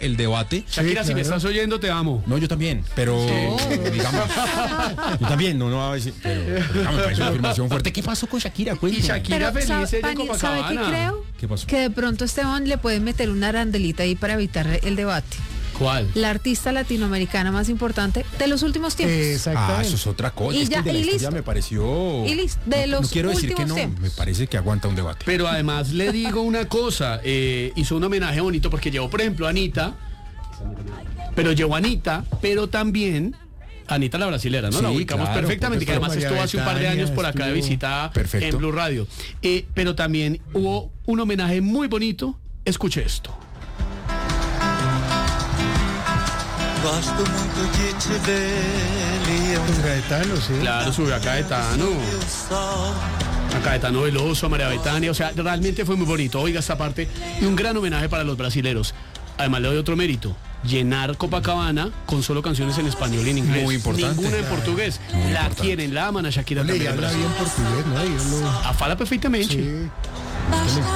el debate. Shakira, Sí, si me claro. estás oyendo, te amo. No, yo también, pero digamos, yo también, no va a decir, pero digamos, me parece una afirmación fuerte. ¿Qué pasó con Shakira? Y Cuéntame. Shakira feliz ella en ¿sabe qué Copacabana. creo? ¿Qué pasó? Que de pronto Esteban le puede meter una arandelita ahí para evitar el debate. ¿Cuál? La artista latinoamericana más importante de los últimos tiempos. Ah, Exactamente. eso es otra cosa. Y Es que ya, el de la y historia listo. me pareció. Y listo, de No los quiero decir que últimos no, tiempos. me parece que aguanta un debate. Pero además le digo una cosa, hizo un homenaje bonito porque llevó, por ejemplo, a Anita, pero también Anita la brasilera, ¿no? Sí, La ubicamos claro, perfectamente, que además María estuvo hace un par de Bethania, años por acá de estuvo- visita Perfecto. en Blue Radio. Pero también hubo un homenaje muy bonito. Escuche esto. Gosto muito de te ver, Con Gaetano, sí. Claro, subió a Caetano, o sol. a Caetano Veloso, a María Bethania, o sea, realmente fue muy bonito. Oiga esta parte y un gran homenaje para los brasileros. Además le doy otro mérito, llenar Copacabana con solo canciones en español y en inglés. Muy importante. Ninguna en portugués. Muy La importante. quieren, la aman a Shakira Le también en habla Brasil. bien portugués, ¿no? Fala perfeitamente. Sí. Basta